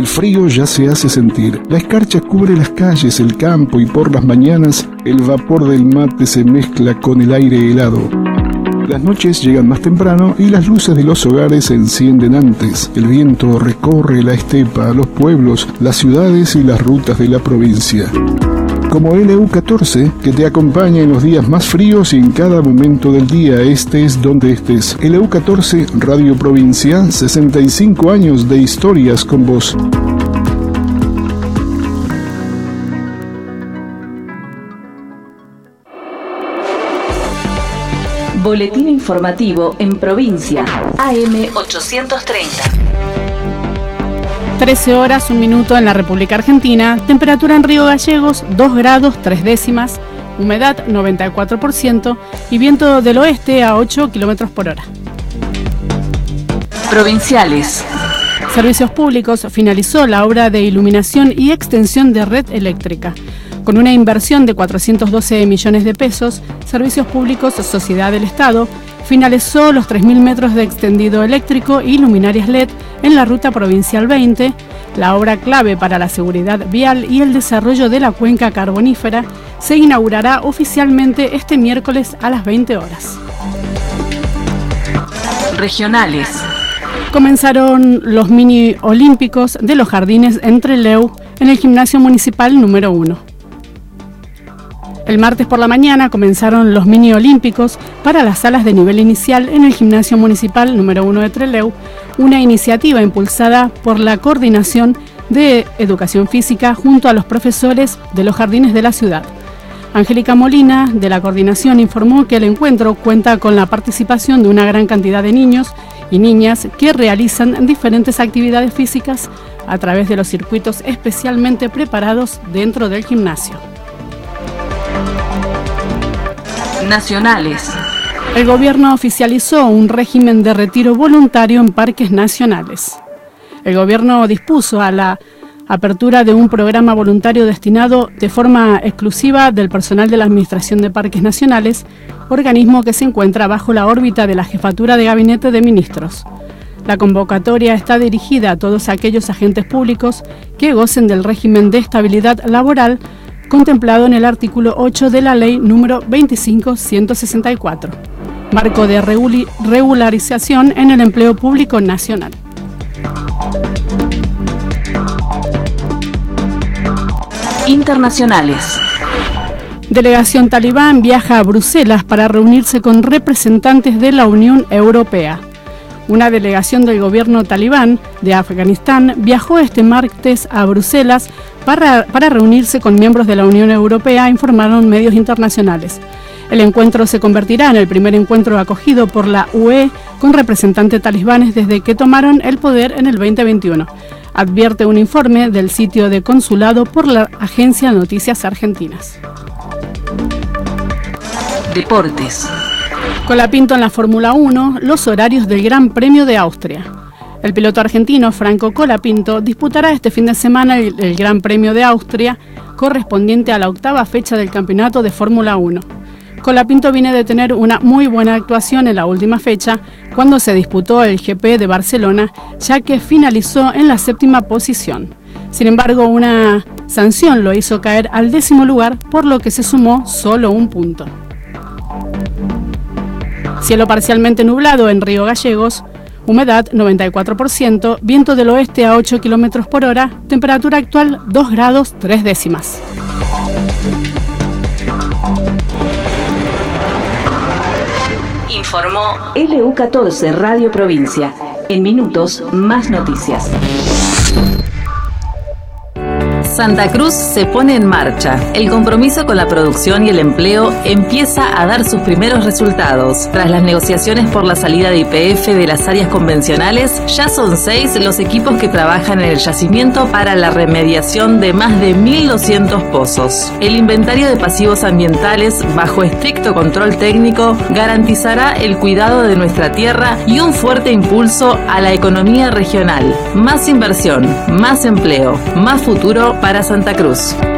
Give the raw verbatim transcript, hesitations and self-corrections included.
frío ya se hace sentir. La escarcha cubre las calles, el campo, y por las mañanas el vapor del mate se mezcla con el aire helado. Las noches llegan más temprano y las luces de los hogares se encienden antes. El viento recorre la estepa, los pueblos, las ciudades y las rutas de la provincia. Como L U catorce, que te acompaña en los días más fríos y en cada momento del día, estés donde estés. L U catorce, Radio Provincia, sesenta y cinco años de historias con vos. Boletín informativo en provincia, A M ochocientos treinta. trece horas, un minuto en la República Argentina, temperatura en Río Gallegos, dos grados, tres décimas, humedad noventa y cuatro por ciento y viento del oeste a ocho kilómetros por hora. Provinciales. Servicios Públicos finalizó la obra de iluminación y extensión de red eléctrica. Con una inversión de cuatrocientos doce millones de pesos, Servicios Públicos, Sociedad del Estado, finalizó los tres mil metros de extendido eléctrico y luminarias L E D en la Ruta Provincial veinte, la obra clave para la seguridad vial y el desarrollo de la cuenca carbonífera. Se inaugurará oficialmente este miércoles a las veinte horas. Regionales. Comenzaron los mini olímpicos de los jardines en Trelew en el gimnasio municipal número uno. El martes por la mañana comenzaron los mini olímpicos para las salas de nivel inicial en el gimnasio municipal número uno de Trelew, una iniciativa impulsada por la Coordinación de Educación Física junto a los profesores de los jardines de la ciudad. Angélica Molina, de la coordinación, informó que el encuentro cuenta con la participación de una gran cantidad de niños y niñas que realizan diferentes actividades físicas a través de los circuitos especialmente preparados dentro del gimnasio. Nacionales. El gobierno oficializó un régimen de retiro voluntario en parques nacionales. El gobierno dispuso a la apertura de un programa voluntario destinado de forma exclusiva del personal de la Administración de Parques Nacionales, organismo que se encuentra bajo la órbita de la Jefatura de Gabinete de Ministros. La convocatoria está dirigida a todos aquellos agentes públicos que gocen del régimen de estabilidad laboral contemplado en el artículo ocho de la Ley número veinticinco mil ciento sesenta y cuatro, marco de reguli- regularización en el empleo público nacional. Internacionales. Delegación talibán viaja a Bruselas para reunirse con representantes de la Unión Europea. Una delegación del gobierno talibán de Afganistán viajó este martes a Bruselas para, para reunirse con miembros de la Unión Europea, informaron medios internacionales. El encuentro se convertirá en el primer encuentro acogido por la U E con representantes talibanes desde que tomaron el poder en el veinte veintiuno, advierte un informe del sitio de consulado por la agencia Noticias Argentinas. Deportes. Colapinto en la Fórmula uno, los horarios del Gran Premio de Austria. El piloto argentino Franco Colapinto disputará este fin de semana el, el Gran Premio de Austria, correspondiente a la octava fecha del campeonato de Fórmula uno. Colapinto viene de tener una muy buena actuación en la última fecha, cuando se disputó el G P de Barcelona, ya que finalizó en la séptima posición. Sin embargo, una sanción lo hizo caer al décimo lugar, por lo que se sumó solo un punto. Cielo parcialmente nublado en Río Gallegos, humedad noventa y cuatro por ciento, viento del oeste a ocho kilómetros por hora, temperatura actual dos grados tres décimas. Informó L U catorce Radio Provincia. En minutos, más noticias. Santa Cruz se pone en marcha. El compromiso con la producción y el empleo empieza a dar sus primeros resultados. Tras las negociaciones por la salida de Y P F de las áreas convencionales, ya son seis los equipos que trabajan en el yacimiento para la remediación de más de mil doscientos pozos. El inventario de pasivos ambientales, bajo estricto control técnico, garantizará el cuidado de nuestra tierra y un fuerte impulso a la economía regional. Más inversión, más empleo, más futuro para Santa Cruz.